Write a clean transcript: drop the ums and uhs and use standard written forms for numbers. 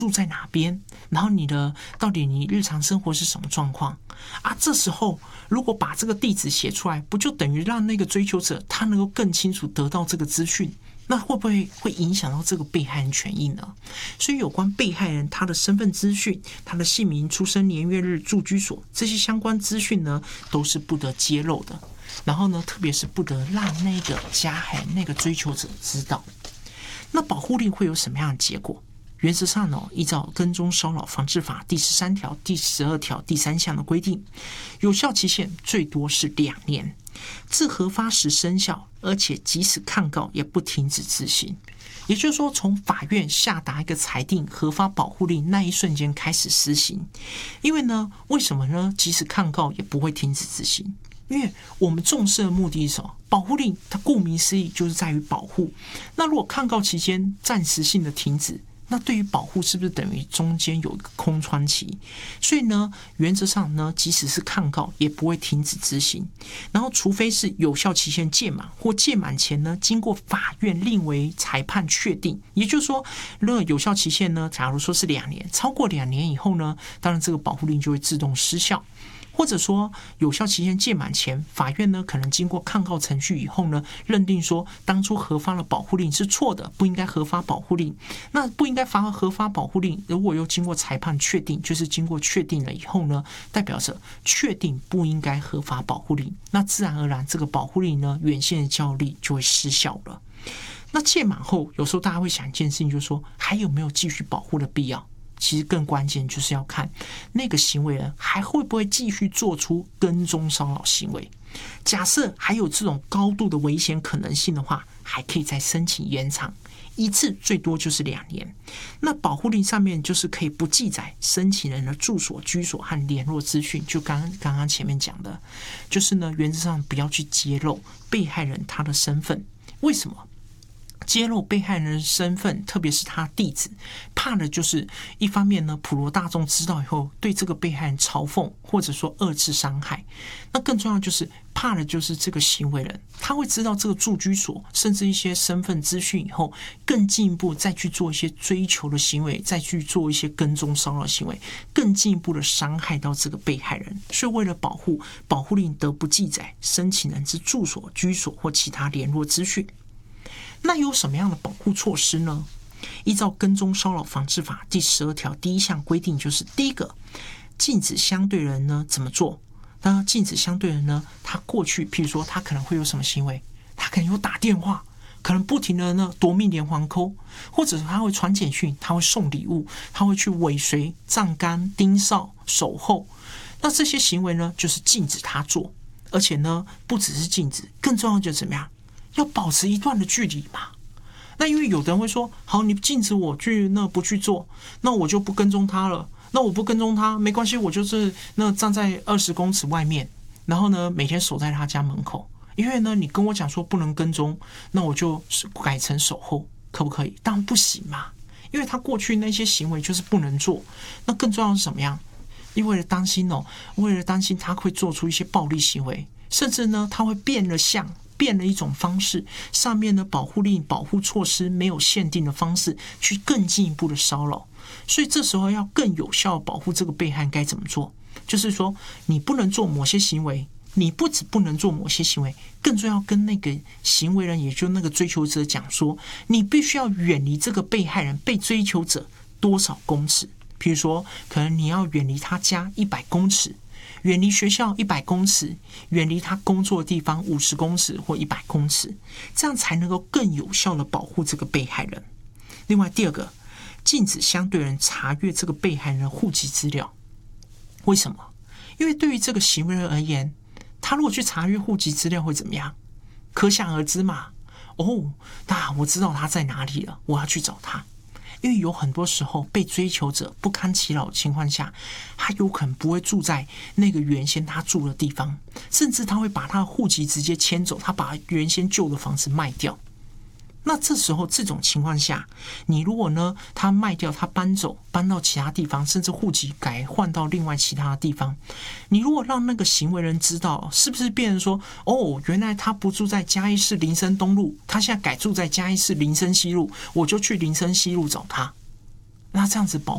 住在哪边，然后到底你日常生活是什么状况啊？这时候如果把这个地址写出来，不就等于让那个追求者他能够更清楚得到这个资讯？那会不会影响到这个被害人权益呢？所以有关被害人他的身份资讯、他的姓名、出生年月日、住居所这些相关资讯呢，都是不得揭露的。然后呢，特别是不得让那个加害那个追求者知道。那保护令会有什么样的结果？原则上呢，依照跟踪骚扰防治法第13条、第12条第3项的规定，有效期限最多是2年，自核发时生效，而且即使抗告也不停止执行。也就是说，从法院下达一个裁定核发保护令那一瞬间开始施行。因为呢，为什么呢？即使抗告也不会停止执行。因为我们重视的目的是什么？保护令它顾名思义就是在于保护。那如果抗告期间暂时性的停止，那对于保护是不是等于中间有一个空窗期？所以呢，原则上呢，即使是抗告也不会停止执行。然后，除非是有效期限届满或届满前呢，经过法院另为裁判确定。也就是说，如果有效期限呢，假如说是2年，超过2年以后呢，当然这个保护令就会自动失效。或者说有效期限届满前，法院呢可能经过抗告程序以后呢，认定说当初核发了保护令是错的，不应该核发保护令。那不应该核发保护令，如果又经过裁判确定，就是经过确定了以后呢，代表着确定不应该核发保护令，那自然而然这个保护令呢原先的效力就会失效了。那届满后，有时候大家会想一件事情，就是说还有没有继续保护的必要？其实更关键就是要看那个行为人还会不会继续做出跟踪骚扰行为。假设还有这种高度的危险可能性的话，还可以再申请延长，一次最多就是2年。那保护令上面就是可以不记载申请人的住所、居所和联络资讯，就刚刚前面讲的，就是呢原则上不要去揭露被害人他的身份。为什么？揭露被害人的身份，特别是他的地址，怕的就是一方面呢，普罗大众知道以后对这个被害人嘲讽或者说2次伤害。那更重要就是怕的就是这个行为人他会知道这个住居所甚至一些身份资讯以后，更进一步再去做一些追求的行为，再去做一些跟踪骚扰行为，更进一步的伤害到这个被害人。所以为了保护，保护令得不记载申请人之住所、居所或其他联络资讯。那有什么样的保护措施呢？依照跟踪骚扰防治法第12条第1项规定，就是第一个，禁止相对人呢怎么做？那禁止相对人呢，他过去譬如说他可能会有什么行为？他可能有打电话，可能不停的呢夺命连环扣，或者是他会传简讯，他会送礼物，他会去尾随、站岗、盯梢、守候。那这些行为呢，就是禁止他做，而且呢，不只是禁止，更重要的就是怎么样？要保持一段的距离嘛。那因为有的人会说，好，你禁止我去那不去做，那我就不跟踪他了。那我不跟踪他没关系，我就是那站在20公尺外面，然后呢每天守在他家门口。因为呢你跟我讲说不能跟踪，那我就改成守候，可不可以？当然不行嘛，因为他过去那些行为就是不能做。那更重要的是怎么样？因为了担心他会做出一些暴力行为，甚至呢他会变了相。变了一种方式，上面的保护令、保护措施没有限定的方式，去更进一步的骚扰。所以这时候要更有效保护这个被害人该怎么做？就是说，你不能做某些行为，你不只不能做某些行为，更重要跟那个行为人，也就那个追求者讲说，你必须要远离这个被害人、被追求者多少公尺？譬如说，可能你要远离他家100公尺。远离学校100公尺，远离他工作的地方50公尺或100公尺，这样才能够更有效的保护这个被害人。另外，第二个，禁止相对人查阅这个被害人的户籍资料。为什么？因为对于这个行为人而言，他如果去查阅户籍资料会怎么样？可想而知嘛。那我知道他在哪里了，我要去找他。因为有很多时候被追求者不堪其扰的情况下，他有可能不会住在那个原先他住的地方，甚至他会把他的户籍直接迁走，他把原先旧的房子卖掉。那这时候这种情况下，你如果呢他卖掉，他搬走，搬到其他地方，甚至户籍改换到另外其他的地方，你如果让那个行为人知道，是不是变成说，原来他不住在嘉义市林森东路，他现在改住在嘉义市林森西路，我就去林森西路找他。那这样子保